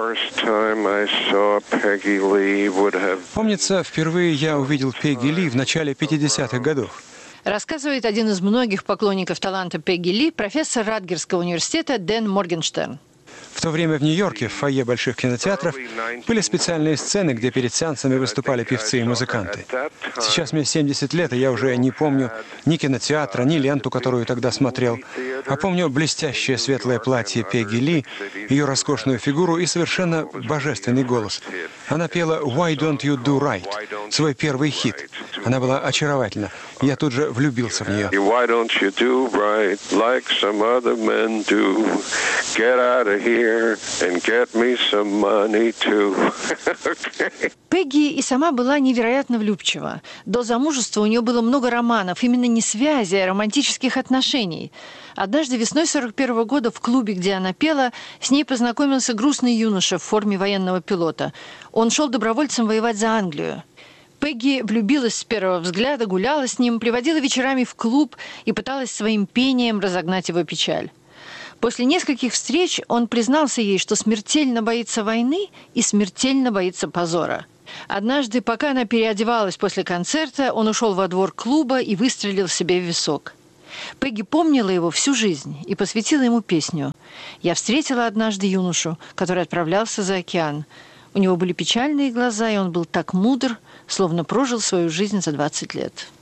Помнится, впервые я увидел Пегги Ли в начале 50-х годов. Рассказывает один из многих поклонников таланта Пегги Ли, профессор Радгерского университета Дэн Моргенштерн. В то время в Нью-Йорке, в фойе больших кинотеатров, были специальные сцены, где перед сеансами выступали певцы и музыканты. Сейчас мне 70 лет, и я уже не помню ни кинотеатра, ни ленту, которую тогда смотрел. А помню блестящее светлое платье Пегги Ли, ее роскошную фигуру и совершенно божественный голос. Она пела «Why don't you do right?» свой первый хит. Она была очаровательна. Я тут же влюбился в нее. Пегги и сама была невероятно влюбчива. До замужества у нее было много романов, именно не связи, а романтических отношений. Однажды весной 1941 года в клубе, где она пела, с ней познакомился грустный юноша в форме военного пилота. Он шел добровольцем воевать за Англию. Пегги влюбилась с первого взгляда, гуляла с ним, приводила вечерами в клуб и пыталась своим пением разогнать его печаль. После нескольких встреч он признался ей, что смертельно боится войны и смертельно боится позора. Однажды, пока она переодевалась после концерта, он ушел во двор клуба и выстрелил себе в висок. Пегги помнила его всю жизнь и посвятила ему песню. «Я встретила однажды юношу, который отправлялся за океан. У него были печальные глаза, и он был так мудр, словно прожил свою жизнь за 20 лет».